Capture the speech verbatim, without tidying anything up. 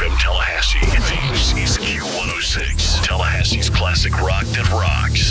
F M Tallahassee. This is Q one oh six, Tallahassee's classic rock that rocks.